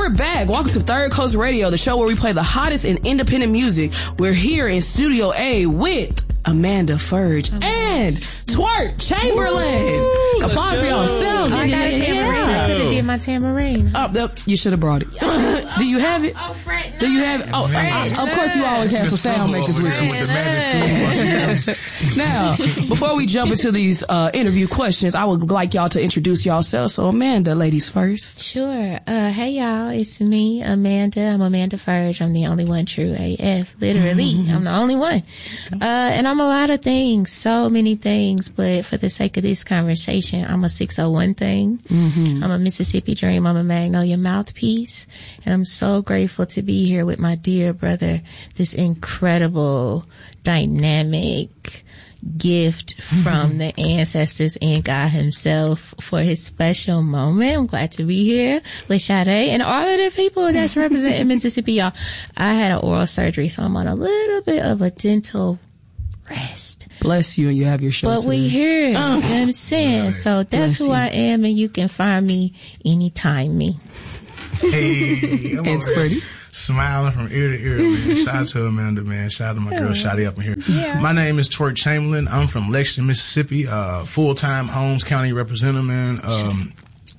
we're back. Welcome to Third Coast Radio, the show where we play the hottest in independent music. We're here in Studio A with Amanda Ferg and Twerk Chamberlain. Applause for yourselves. I got a tambourine. I could have did my tambourine. Oh, you should have brought it. Do you have it? Oh, Fred. Do you have it? Oh, of course you always have some sound makers with you. Now, before we jump into these interview questions, I would like y'all to introduce yourselves. So, Amanda, ladies first. Sure. Hey, y'all. It's me, Amanda. I'm Amanda Ferg. I'm the only one true AF. Literally. I'm the only one. And I'm a lot of things, so many things, but for the sake of this conversation, I'm a 601 thing. I'm a Mississippi Dream. I'm a Magnolia Mouthpiece. And I'm so grateful to be here with my dear brother, this incredible, dynamic gift from the ancestors and God himself for his special moment. I'm glad to be here with Sade and all of the people that's representing Mississippi, y'all. I had an oral surgery, so I'm on a little bit of a dental rest. Bless you, and you have your show but today. We here, you know what I'm saying? So that's who I am, and you can find me anytime me. Hey, I'm and Spready. Smiling from ear to ear, man. Shout out to Amanda, man. Shout out to my girl, Shotty up in here. Yeah. My name is Twerk Chamberlain. I'm from Lexington, Mississippi, full-time Holmes County representative, man.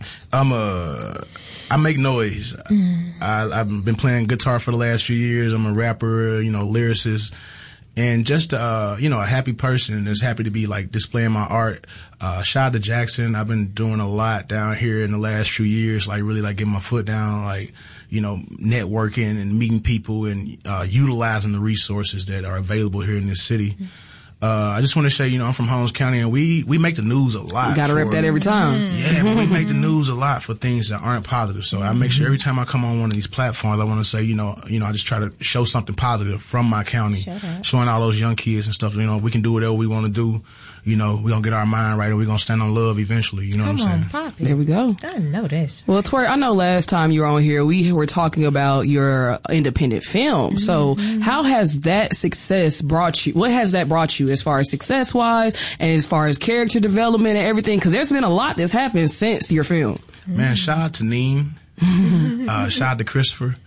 I make noise. I've been playing guitar for the last few years. I'm a rapper, lyricist. And just, a happy person that's happy to be displaying my art. Shout out to Jackson. I've been doing a lot down here in the last few years, really getting my foot down, networking and meeting people and, utilizing the resources that are available here in this city. I just want to say, I'm from Holmes County and we make the news a lot. You gotta rep that every time. Yeah, but we make the news a lot for things that aren't positive. So I make sure every time I come on one of these platforms, I want to say, I just try to show something positive from my county, showing all those young kids and stuff, we can do whatever we want to do. We're going to get our mind right and we're going to stand on love eventually. You know what I'm saying? Poppy. There we go. I know this. Well, Twerk, I know last time you were on here, we were talking about your independent film. So how has that success what has that brought you as far as success-wise and as far as character development and everything? Because there's been a lot that's happened since your film. Man, shout out to Neem. Shout out to Christopher.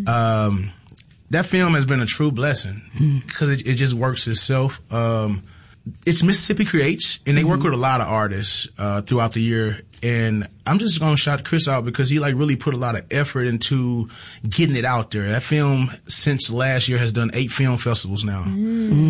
That film has been a true blessing because it just works itself. It's Mississippi Creates, and they work with a lot of artists throughout the year. And I'm just going to shout Chris out because he really put a lot of effort into getting it out there. That film since last year has done 8 film festivals now. And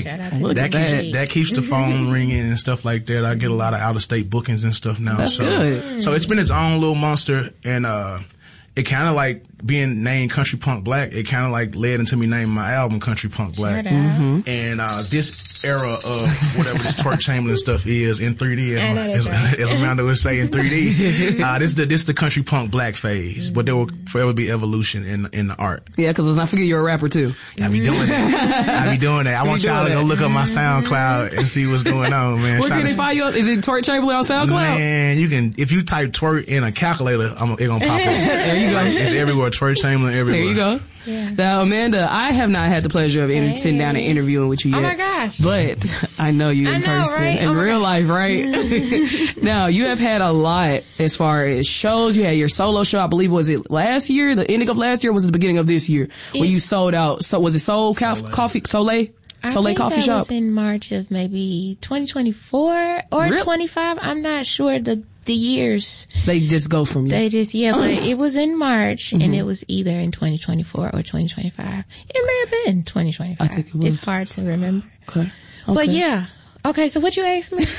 that keeps the phone ringing and stuff like that. I get a lot of out of state bookings and stuff now. That's good. So it's been its own little monster, and it kind of being named Country Punk Black, it kind of led into me naming my album Country Punk Black. And this era of whatever this Twerk Chamberlain stuff is in 3D, as Amanda would say, in 3D, this the Country Punk Black phase. But there will forever be evolution in the art. Yeah, because let's not forget you're a rapper too. I be doing that. I want y'all to go look up my SoundCloud and see what's going on, man. Where can they find you up? Is it Twerk Chamberlain on SoundCloud? Man, you can, if you type twerk in a calculator, it's gonna pop up. There you go. It's everywhere. Twerk Chamberlain everywhere. There you go. Yeah. Now, Amanda, I have not had the pleasure of sitting down and interviewing with you yet. Oh my gosh. But I know you in person. Right? In real life, right? Now, you have had a lot as far as shows. You had your solo show, I believe, was it last year? The ending of last year, or was it the beginning of this year? When you sold out, so was it Soleil Coffee Coffee Shop? Was in March of maybe 2024 or 25. I'm not sure the years. They just go from you. But it was in March and it was either in 2024 or 2025. It may have been 2025. I think it was. It's hard to remember. Okay. But yeah. Okay, so what you asked me?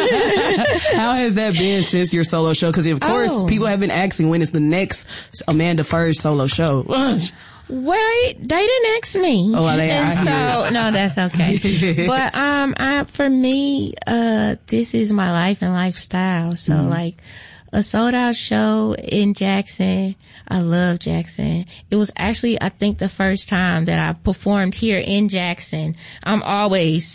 How has that been since your solo show? Because of course, people have been asking when is the next Amanda Ferg solo show. Well, they didn't ask me. Oh, well, no, that's okay. But, for me, this is my life and lifestyle. So a sold out show in Jackson. I love Jackson. It was actually, I think, the first time that I performed here in Jackson. I'm always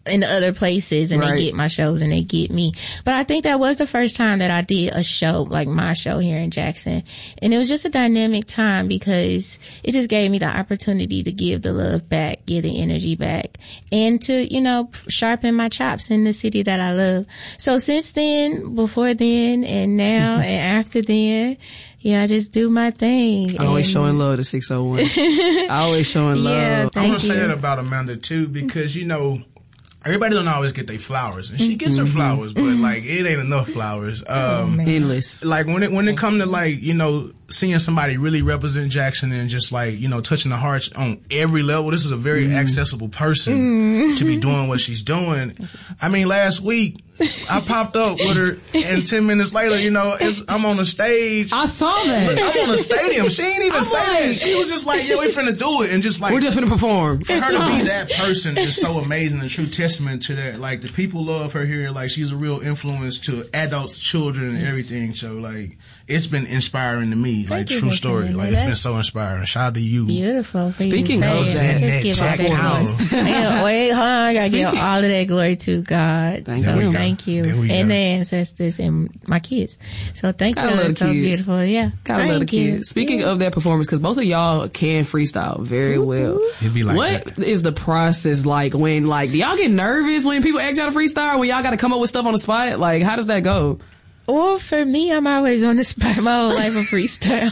in other places and Right. they get my shows and they get me. But I think that was the first time that I did a show, like my show here in Jackson. And it was just a dynamic time because it just gave me the opportunity to give the love back, give the energy back, and to, you know, sharpen my chops in the city that I love. So since then, before then, and now, and after then, yeah, I just do my thing. Always showing love to 601. Always showing love. Yeah, I'm thank gonna say you. that about Amanda too, because you know, everybody don't always get their flowers, and she gets her flowers, but like it ain't enough flowers. Endless. Like when it come to like, you know, seeing somebody really represent Jackson and just like, you know, touching the hearts on every level. This is a very accessible person to be doing what she's doing. I mean, last week I popped up with her and 10 minutes later, you know, I'm on the stage. I saw that. I'm on the stadium. She ain't even say that. She was just like, yeah, we finna do it. And just like, We're just gonna perform. for her to be that person is so amazing, a true testament to that. Like, the people love her here. Like, she's a real influence to adults, children, and everything. So, like, it's been inspiring to me. Like, you true for story. saying Like, that. it's been so inspiring. Shout out to you. Beautiful. For Speaking you to of say that, it. Let's give all that Jacktown. glory. Wait, hold on. I gotta give all of that glory to God. Thank so you. thank you. There we go. And the ancestors and my kids. So thank Gotta you. love That's the so kids. beautiful. Yeah. Gotta love the Thank you. kids. Speaking of that performance, because both of y'all can freestyle very well. It'd be like What that. is the process like when, like, do y'all get nervous when people ask y'all to freestyle, when y'all got to come up with stuff on the spot? Like, how does that go? Well, for me, I'm always on the spot my whole life of freestyle.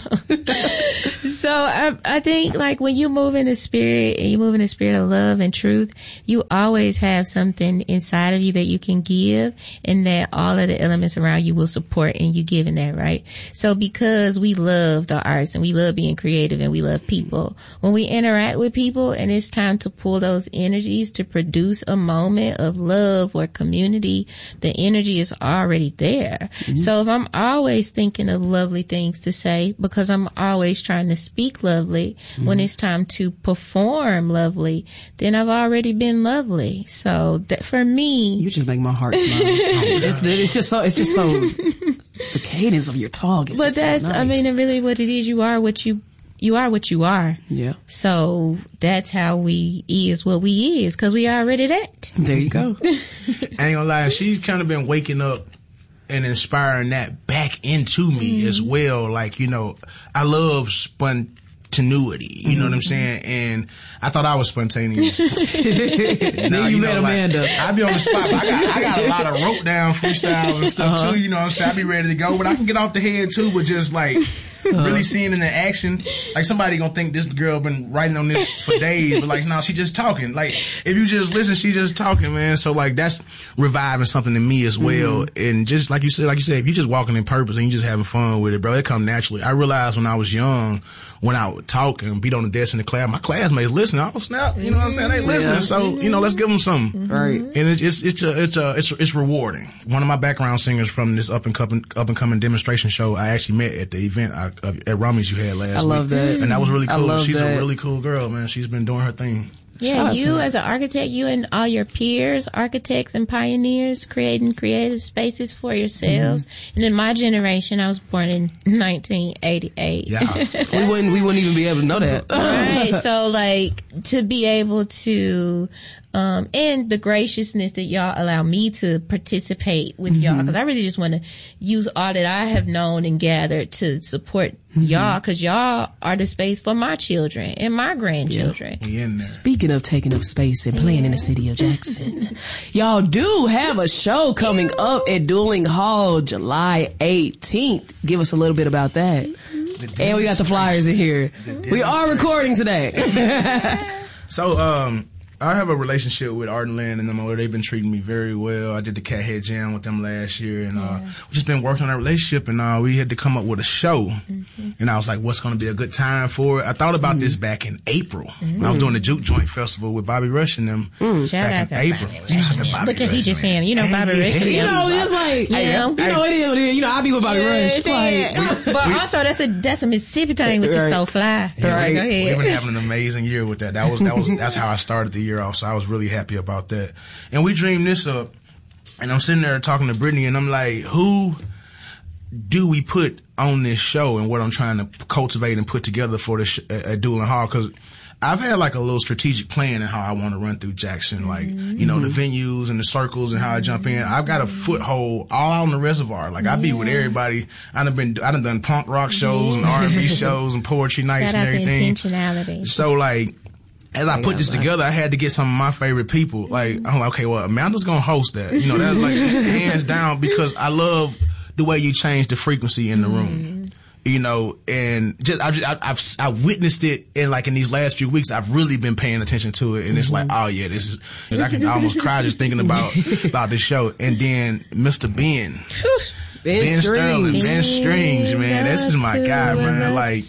So I think like when you move in the spirit and you move in the spirit of love and truth, you always have something inside of you that you can give, and that all of the elements around you will support, and you giving that, right? So because we love the arts and we love being creative and we love people, when we interact with people and it's time to pull those energies to produce a moment of love or community, the energy is already there. So if I'm always thinking of lovely things to say, because I'm always trying to speak lovely, when it's time to perform lovely, then I've already been lovely. So that for me, You just make my heart smile. It's just so the cadence of your talk is but just so that's, nice. I mean, really what it is, you are what you are. Yeah. So that's how we is what we is, because we already that. There you go. I ain't gonna lie, she's kind of been waking up and inspiring that back into me as well. Like, you know, I love spontaneity, you know what I'm saying? And I thought I was spontaneous. Then you met Amanda. I be on the spot, but I got a lot of rope down freestyles and stuff too, you know what I'm saying? I be ready to go, but I can get off the head too, but just like really seeing in the action. Like, somebody gonna think this girl been writing on this for days, but like, no, she just talking. Like, if you just listen, she just talking, man. So like, that's reviving something in me as well. And just like you said, if you just walking in purpose and you just having fun with it, bro, it come naturally. I realized when I was young, when I would talk and beat on the desk in the class, my classmates listen. I was snap, you know what I'm saying? They listening, so you know, let's give them something. Right. And it's rewarding. One of my background singers from this up and coming demonstration show I actually met at the event at Romy's you had last week. I love that. And that was really I cool. love She's that. a really cool girl, man. She's been doing her thing. Shout Yeah, out to you her. as an architect, you and all your peers, architects and pioneers, creating creative spaces for yourselves. And in my generation, I was born in 1988. Yeah. we wouldn't even be able to know that. Right. So like to be able to, and the graciousness that y'all allow me to participate with y'all, because I really just want to use all that I have known and gathered to support y'all, because y'all are the space for my children and my grandchildren. We in there. Speaking of taking up space and playing in the city of Jackson, y'all do have a show coming up at Dueling Hall July 18th. Give us a little bit about that. And we got the flyers in here. We are recording today. So, I have a relationship with Art and Land and them over. They've been treating me very well. I did the Cat Head Jam with them last year, and we've just been working on that relationship, and we had to come up with a show. And I was like, what's going to be a good time for it? I thought about this back in April. When I was doing the Juke Joint Festival with Bobby Rush and them Shout out back to in April. Bobby Rush. Look at he just saying, you know, Bobby Rush. You know, it's like, Yeah. you know, it is what it is. You know, I be with Bobby Rush. Like, But also that's a Mississippi thing, which is so fly. Right. Go ahead. We've been having an amazing year with that. That's how I started the year off. So I was really happy about that. And we dreamed this up, and I'm sitting there talking to Brittany, and I'm like, who do we put on this show and what I'm trying to cultivate and put together for this at Dueling Hall? Because I've had like a little strategic plan in how I want to run through Jackson, like, you know, the venues and the circles and how I jump in. I've got a foothold all out on the reservoir. Like, I be with everybody. I done done punk rock shows and R&B shows and poetry nights and everything. Intentionality. So, like, as I put this together, I had to get some of my favorite people. Like, I'm like, okay, well, Amanda's gonna host that. You know, that's like hands down, because I love the way you change the frequency in the room. You know, and I've witnessed it in these last few weeks. I've really been paying attention to it, and it's like, oh yeah, this is. I can almost cry just thinking about this show. And then Mr. Ben Sterling, Ben Strings, man, this is my guy, man. Like,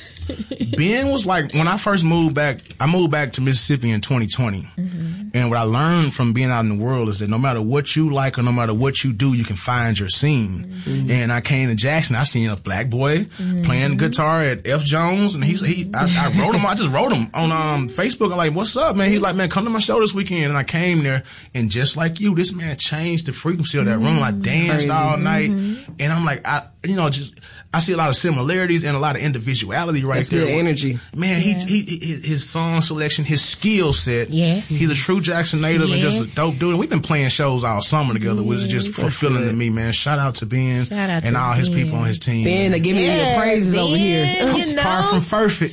Ben was like, when I first moved back to Mississippi in 2020. And what I learned from being out in the world is that no matter what you like or no matter what you do, you can find your scene. And I came to Jackson, I seen a black boy playing guitar at F. Jones, and I wrote him, I just wrote him on Facebook. I'm like, what's up, man? He's like, man, come to my show this weekend. And I came there, and just like you, this man changed the frequency of that room. I danced all night, and I'm like, I see a lot of similarities and a lot of individuality right That's there. Good energy. Man, his song selection, his skill set. Yes. He's a true Jackson native and just a dope dude. And we've been playing shows all summer together, which is just fulfilling to me, man. Shout out to Ben and all his people on his team. Ben, they give me the praises over here. I'm far from perfect.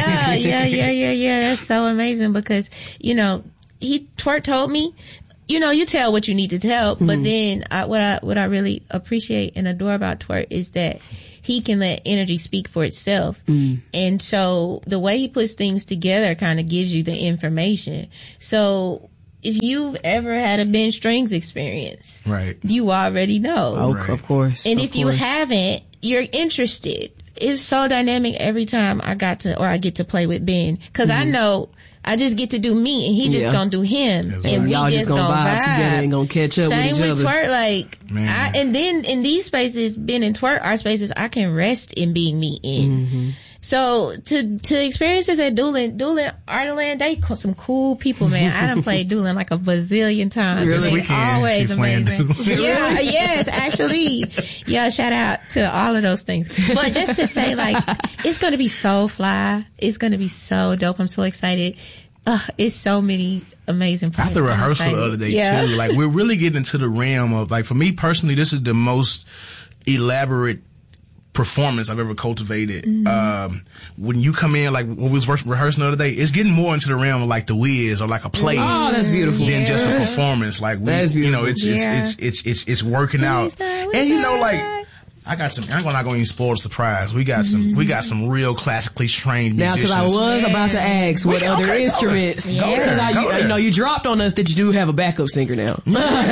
Yeah. That's so amazing because, you know, Twerk told me, you know, you tell what you need to tell, but then what I really appreciate and adore about Twerk is that he can let energy speak for itself. And so the way he puts things together kind of gives you the information. So if you've ever had a Ben Strings experience, right, you already know. Oh, right. Of course. And if you haven't, you're interested. It's so dynamic every time I get to play with Ben. Cause I know I just get to do me, and he just gonna do him, and we y'all just gonna vibe together and gonna catch up with each other. Same with Twerk, like, and then in these spaces, Ben and Twerk are spaces I can rest in being me in. So to experience this at Doolin Ardenland, they some cool people, man. I done played Doolin like a bazillion times. This weekend, always she playing amazing. Doolin. Yes, actually. Yeah, shout out to all of those things. But just to say, like, it's gonna be so fly. It's gonna be so dope. I'm so excited. It's so many amazing parts. At the rehearsal the other day too, like, we're really getting into the realm of, like, for me personally, this is the most elaborate performance I've ever cultivated. When you come in, like when we was rehearsing the other day, it's getting more into the realm of like The Wiz or like a play. Oh, that's beautiful. Than just a performance. Like, you know, it's working out. And you know, like, I'm not going to spoil the surprise. We got some real classically trained musicians. Now, because I was about to ask what other instruments. You know, you dropped on us that you do have a backup singer now.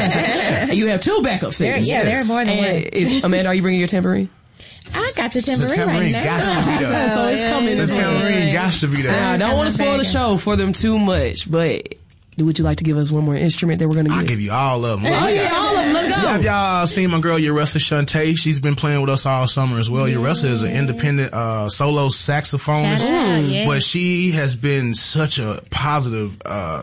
You have two backup singers. There are more than one. Amanda, are you bringing your tambourine? I got the tambourine right now. Got to be there. So it's coming. The tambourine got to be there. I don't want to spoil the show for them too much, but would you like to give us one more instrument that we're going to I'll give you all of them. Oh, yeah, all of them. Let's go. Have y'all seen my girl, Yaressa Shante? She's been playing with us all summer as well. Yaressa is an independent solo saxophonist, but she has been such a positive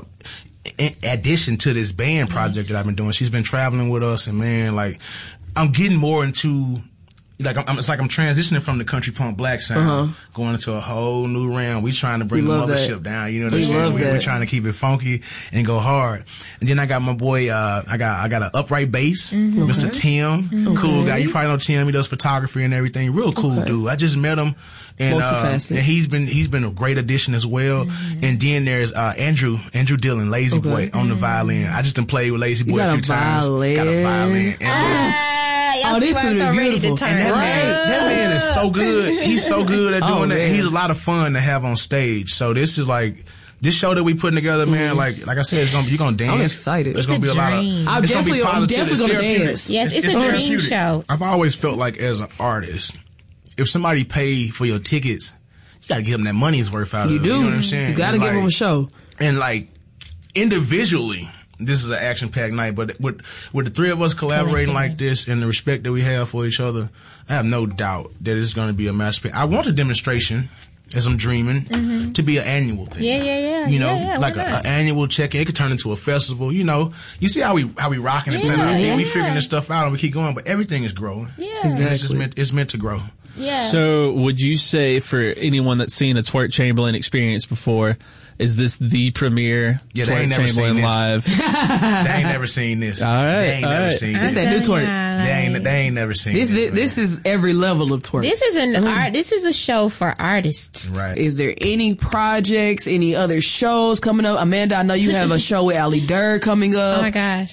addition to this band project that I've been doing. She's been traveling with us, and man, like, I'm getting more into... Like, it's like I'm transitioning from the country punk black sound, going into a whole new realm. We trying to bring the mothership down, you know what I'm saying? We're trying to keep it funky and go hard. And then I got my boy, I got an upright bass, Mr. Tim, cool guy. You probably know Tim. He does photography and everything. Real cool dude. I just met him, and he's been a great addition as well. And then there's Andrew Dillon, Lazy Boy, on the violin. I just done played with Lazy Boy a few times. Got a violin. Oh, this is beautiful. And that man is so good. He's so good at doing that. He's a lot of fun to have on stage. So this is like, this show that we putting together, man, like I said, you're gonna dance. I'm excited. It's gonna be a lot of, I'm definitely gonna dance. Yes, it's a dream show. I've always felt like, as an artist, if somebody paid for your tickets, you gotta give them that money's worth out of it. You do. You know what I'm saying? You gotta give them a show. And like, individually, this is an action-packed night, but with the three of us collaborating like this and the respect that we have for each other, I have no doubt that it's going to be a masterpiece. I want a demonstration, as I'm dreaming, to be an annual thing. Yeah. You know, like an annual check-in. It could turn into a festival. You know, you see how we rocking and playing our thing. We figuring this stuff out and we keep going, but everything is growing. Yeah, exactly. It's meant to grow. Yeah. So would you say, for anyone that's seen a Twerk Chamberlain experience before, is this the premiere Twerk Chamberlain live? They ain't never seen this. All right. They ain't never seen this. This that new Twerk. They ain't never seen this. This is every level of Twerk. This is This is a show for artists. Right. Is there any projects, any other shows coming up? Amanda, I know you have a show with Ali Durr coming up. Oh my gosh.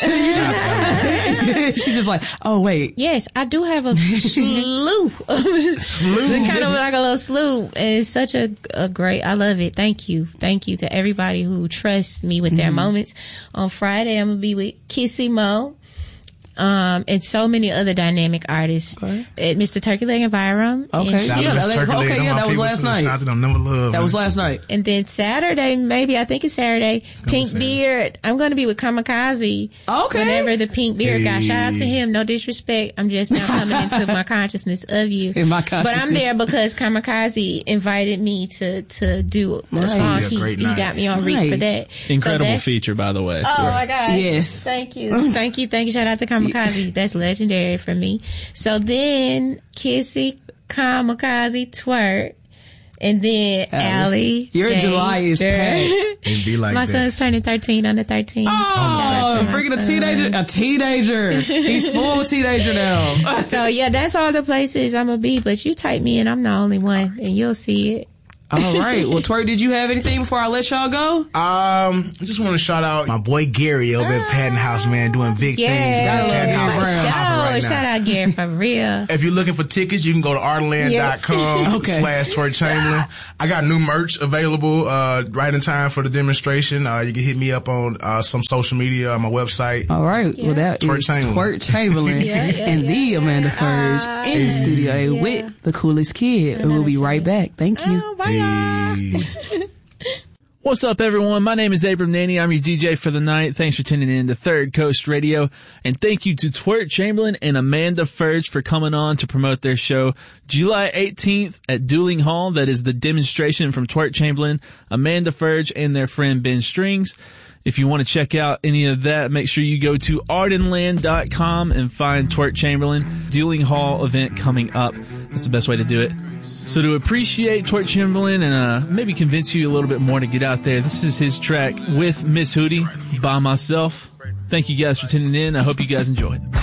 She's just like, oh wait. Yes, I do have a slew. Kind of like a little slew. And it's such a great, I love it. Thank you. Thank you to everybody who trusts me with their moments. On Friday, I'm going to be with Kissy Mo. And so many other dynamic artists at Mr. Turkey Leg Environ. Okay. That was last night. That was last night. And then Saturday, I think it's Saturday, Pink Beard. I'm going to be with Kamikaze. Okay. Whenever the Pink Beard guy. Shout out to him. No disrespect. I'm just now coming into my consciousness of you. In my consciousness. But I'm there because Kamikaze invited me to do a song. He got me on Reek for that. Incredible feature, by the way. Oh my God. Yes. Thank you. Thank you. Shout out to Kamikaze. That's legendary for me. So then Kissy, Kamikaze, Twerk, and then Allie. Your July is packed. It'd be like my that. son's turning 13 on the 13th. Oh, bringing a teenager. He's full teenager now. So yeah, that's all the places I'm gonna be. But you type me in, I'm the only one, and you'll see it. All right. Well, Twerk, did you have anything before I let y'all go? I just want to shout out my boy Gary over at Patton House, man, doing big things. Patton House right shout out Gary for real. If you're looking for tickets, you can go to artland.com/Twerk Chamberlain. I got new merch available right in time for the demonstration. You can hit me up on some social media on my website. All right. Yeah. Well, that is Twerk Chamberlain and the Amanda Furge in the studio with the coolest kid. And we'll be right back. Thank you. Bye. What's up, everyone? My name is Abram Nanny. I'm your DJ for the night. Thanks for tuning in to Third Coast Radio. And thank you to Twerk Chamberlain and Amanda Furge for coming on to promote their show July 18th at Dueling Hall. That is the demonstration from Twerk Chamberlain, Amanda Furge, and their friend Ben Strings. If you want to check out any of that, make sure you go to ardenland.com and find Twerk Chamberlain Dueling Hall event coming up. That's the best way to do it. So to appreciate Twerk Chamberlain and maybe convince you a little bit more to get out there, this is his track with Miss Hootie, By Myself. Thank you guys for tuning in. I hope you guys enjoyed.